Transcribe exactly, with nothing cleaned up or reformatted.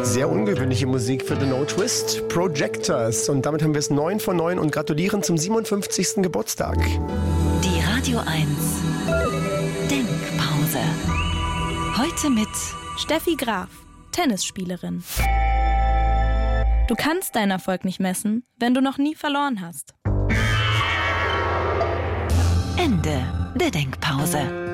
Sehr ungewöhnliche Musik für The No Twist, Projectors. Und damit haben wir es neun von neun und gratulieren zum siebenundfünfzigsten Geburtstag. Die Radio eins Denkpause. Heute mit Steffi Graf, Tennisspielerin. Du kannst deinen Erfolg nicht messen, wenn du noch nie verloren hast. Ende der Denkpause.